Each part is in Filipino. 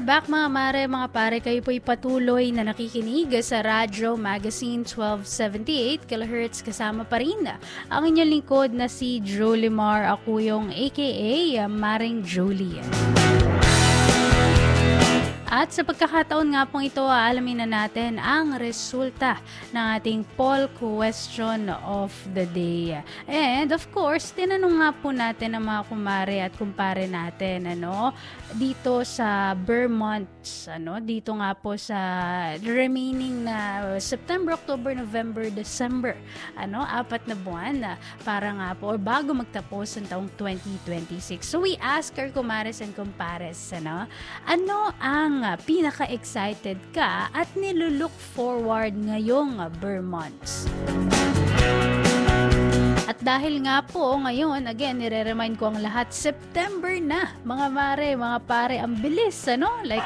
back mga mare, mga pare. Kayo po'y patuloy na nakikinig sa Radyo Magazine 1278 kHz. Kasama pa rin ang inyong lingkod na si Jolie Mar. Ako yung aka Maring Jolie. At sa pagkakataon nga pong ito, alamin na natin ang resulta ng ating poll question of the day. And of course, tinanong nga po natin ang mga kumare at kumpare natin dito sa Vermont, dito nga po sa remaining na September, October, November, December, 4 na buwan para nga po or bago magtapos ang taong 2026. So we ask our kumares and kumpares, ano ang pinaka-excited ka at nilulook forward ngayong Vermonts. At dahil nga po ngayon, again, nire-remind ko ang lahat, September na, mga mare, mga pare, ang bilis, like,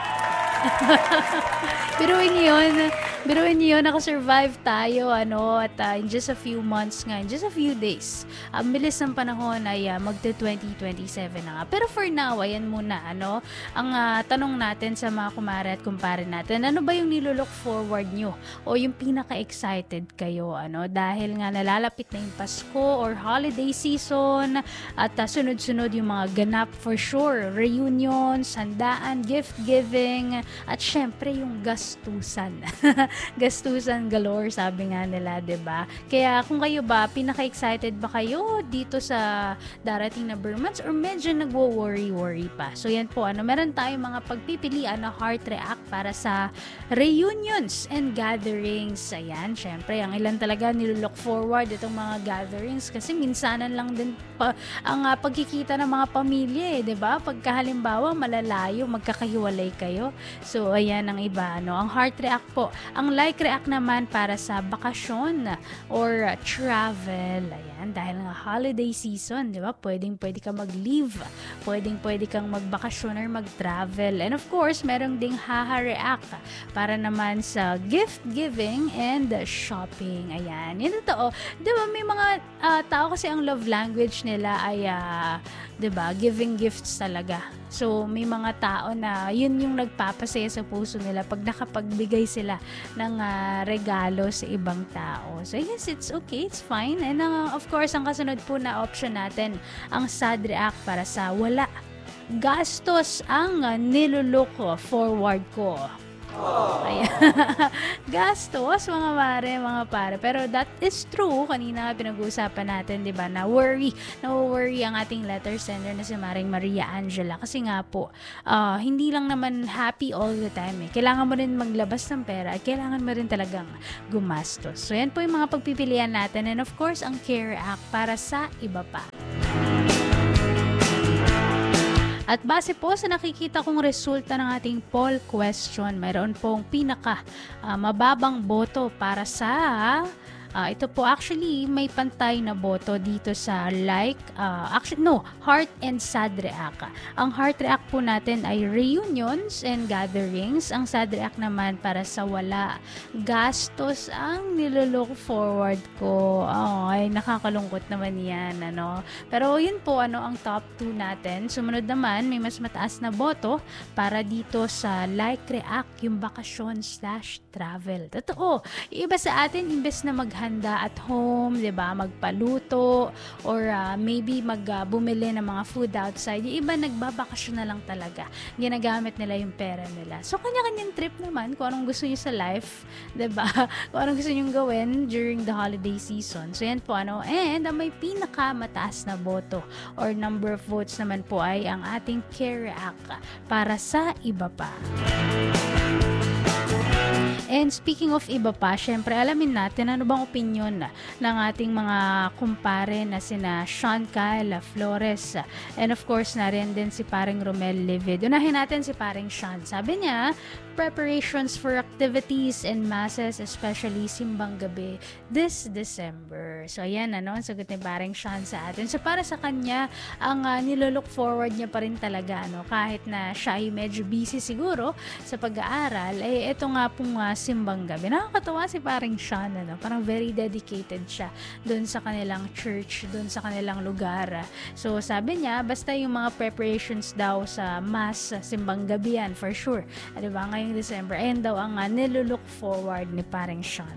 biruin niyo yun, nakasurvive tayo, at in just a few months nga, in just a few days, ang bilis ng panahon ay magte-2027 na nga. Pero for now, ayan muna, ang tanong natin sa mga kumare at kumpare natin, ano ba yung nilulook forward nyo? O yung pinaka-excited kayo, dahil nga nalalapit na yung Pasko or holiday season, at sunod-sunod yung mga ganap for sure, reunions, handaan, gift-giving, at syempre yung gastusan. Gastusan galore, sabi nga nila, 'di ba? Kaya kung kayo ba, pinaka-excited ba kayo dito sa darating na Vermonts or medyo nagwo-worry pa? So yan po, meron tayong mga pagpipilian na heart react para sa reunions and gatherings. Ayan, syempre, ang ilan talaga nilook forward itong mga gatherings kasi minsanan lang din ang pagkikita ng mga pamilya, 'di ba? Pagka halimbawa malalayo, magkakahiwalay kayo. So, ayan ang iba, ang heart react po. Ang like react naman para sa bakasyon or travel. Ayan, dahil nga holiday season, di ba? Pwede ka mag-leave. Pwede kang magbakasyon or mag-travel. And of course, merong ding haha react para naman sa gift giving and shopping. Ayan, yun totoo. Di ba, may mga tao kasi ang love language nila ay, di ba, giving gifts talaga. So, may mga tao na yun yung nagpapasaya sa puso nila pag nakapagbigay sila ng regalo sa ibang tao. So, yes, it's okay, it's fine. And of course, ang kasunod po na option natin, ang sad react para sa wala. Gastos ang nilulook forward ko. Ayan. Gastos, mga mare, mga pare. Pero that is true. Kanina pinag-uusapan natin, di ba, na worry ang ating letter sender na si Maring Maria Angela. Kasi nga po, hindi lang naman happy all the time. Kailangan mo rin maglabas ng pera at kailangan mo rin talagang gumastos. So, yan po yung mga pagpipilian natin. And of course, ang care act para sa iba pa. At base po sa nakikita kong resulta ng ating poll question, mayroon pong mababang boto para sa ito po actually may pantay na boto dito sa heart and sad react. Ang heart react po natin ay reunions and gatherings. Ang sad react naman para sa wala. Gastos ang nilulook forward ko. Ay nakakalungkot naman yan, Pero yun po ang top 2 natin. Sumunod naman may mas mataas na boto para dito sa react, yung bakasyon/travel. Totoo. Iba sa atin imbes na maghanda at home, 'di ba? Magpaluto or maybe bumili ng mga food outside. Yung iba nagbabakasyon na lang talaga. Ginagamit nila yung pera nila. So kanya-kanyang trip naman kung anong gusto niyo sa life, 'di ba? Kung anong gusto niyo gawin during the holiday season. So yan po and may pinakamataas na boto or number of votes naman po ay ang ating care react para sa iba pa. And speaking of iba pa, syempre alamin natin ano bang opinion ng ating mga kumpare na sina Sean Kyle Flores and of course na rin din si paring Romel Livid. Unahin natin si paring Sean. Sabi niya, preparations for activities and masses, especially simbang gabi this December. So ayan ang sagot ni paring Sean sa atin. So para sa kanya, ang nilook forward niya pa rin talaga kahit na siya ay medyo busy siguro sa pag-aaral, ito nga pong simbang gabi. Nakakatawa si paring Sean, parang very dedicated siya doon sa kanilang church, doon sa kanilang lugar. So sabi niya, basta yung mga preparations daw sa mass, simbang gabi yan, for sure. Diba, ngayong December, ayan daw ang nilulook forward ni paring Sean.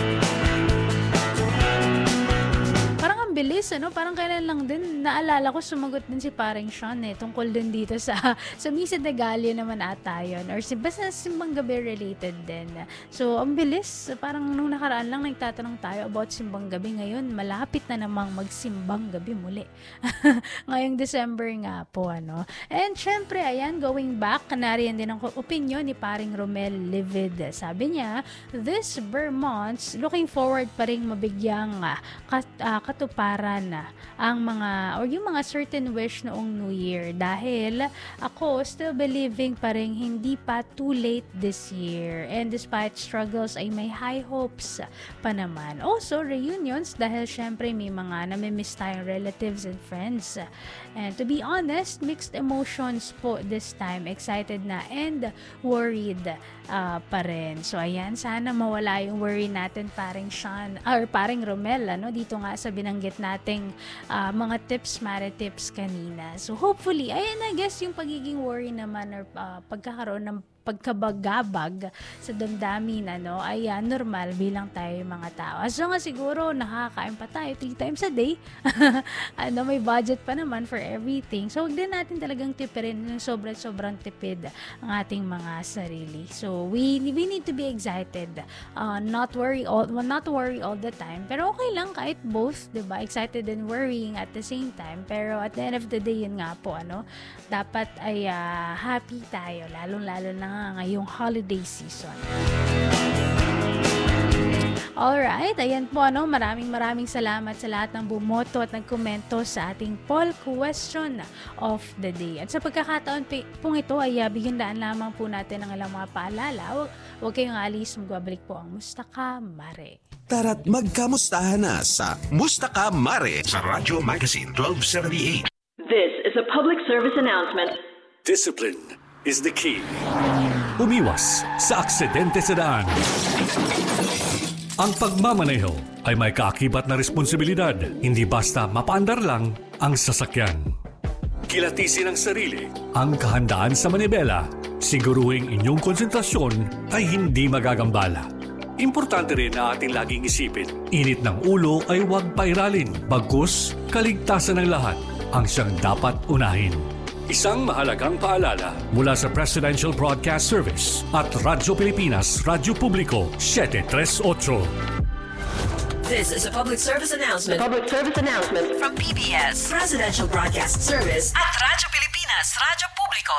Parang ang bilis, parang kailan lang din, naalala ko, sumagot din si paring Sean tungkol din dito sa Misa de Gallo naman ata yun, or basta simbang gabi related din. So, ang bilis, parang nung nakaraan lang nagtatanong tayo about simbang gabi, ngayon malapit na namang magsimbang gabi muli. Ngayong December nga po, And syempre, ayan, going back, nariyan din ang opinion ni paring Romel Livid. Sabi niya, this Vermont, looking forward pa rin mabigyang katuparan ang mga or yung mga certain wish noong New Year, dahil ako still believing pa rin hindi pa too late this year, and despite struggles ay may high hopes pa naman. Also reunions, dahil syempre may mga namimiss tayong relatives and friends, and to be honest, mixed emotions po this time, excited na and worried pa rin. So ayan, sana mawala yung worry natin, paring Sean or paring Romel, dito nga sa binanggit nating mga mare tips kanina. So hopefully, ayan, I guess yung pagiging worry naman or pagkakaroon ng pagkabagabag sa damdamin ay normal bilang tayo mga tao. As long as siguro nakakain pa tayo 3 times a day, may budget pa naman for everything. So huwag din natin talagang tipirin yung sobrang tipid ang ating mga sarili. So we need to be excited, not worry all the time. Pero okay lang kahit both, 'di ba? Excited and worrying at the same time. Pero at the end of the day, yun nga po, dapat ay happy tayo, lalong-lalo na ngayong holiday season. Alright, ayan po, maraming salamat sa lahat ng bumoto at nagkomento sa ating poll question of the day. At sa pagkakataon pong ito ay bigyan daan lamang po natin ng ilang mga paalala. Huwag kayong alis, magbabalik po ang Musta Ka Mare. Tara't magkamustahan na sa Musta Ka Mare sa Radyo Magazine 1278. This is a public service announcement. Discipline is the key. Umiwas sa aksidente sa daan. Ang pagmamaneho ay may kaakibat na responsibilidad, hindi basta mapaandar lang ang sasakyan. Kilatisin ang sarili, ang kahandaan sa manibela, siguruhing inyong konsentrasyon ay hindi magagambala. Importante rin na ating laging isipin, init ng ulo ay huwag pairalin, bagkus kaligtasan ng lahat ang siyang dapat unahin. Isang mahalagang paalala mula sa Presidential Broadcast Service at Radyo Pilipinas, Radyo Publiko, 738. This is a public service announcement. Public service announcement From PBS, Presidential Broadcast Service at Radyo Pilipinas, Radyo Publiko,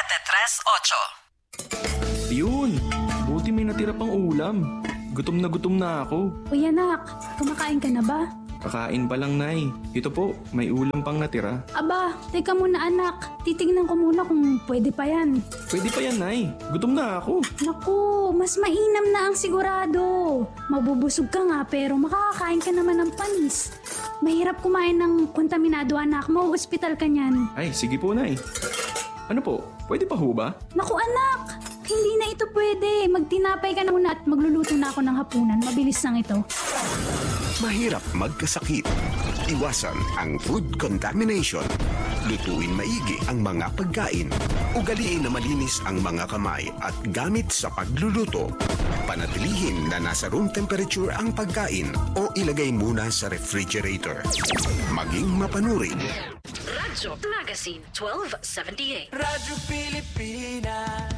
738. Yun! Buti may natira pang ulam. Gutom na ako. Uy anak, kumakain ka na ba? Kakain pa lang, Nay. Ito po, may ulam pang natira. Aba, teka muna anak. Titignan ko muna kung pwede pa yan. Pwede pa yan, Nay. Gutom na ako. Naku, mas mainam na ang sigurado. Mabubusog ka nga pero makakakain ka naman ng panis. Mahirap kumain ng kontaminado anak. Mau-hospital ka niyan. Ay, sige po, Nay. Ano po, pwede pa ho ba? Naku anak, hindi na ito pwede. Magtinapay ka na muna at magluluto na ako ng hapunan. Mabilis lang ito. Mahirap magkasakit. Iwasan ang food contamination. Lutuin maigi ang mga pagkain. Ugaliin na malinis ang mga kamay at gamit sa pagluluto. Panatilihin na nasa room temperature ang pagkain o ilagay muna sa refrigerator. Maging mapanurin. Radyo Magazine 1278. Radyo Pilipinas.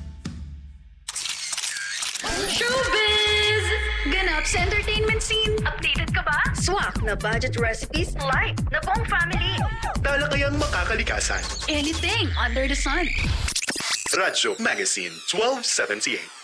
Showbiz! Ganap sa entertainment scene. Updated ka ba? Swak na budget recipes. Light na buong family. Tala kayang makakalikasan. Anything under the sun. Radyo Magazine 1278.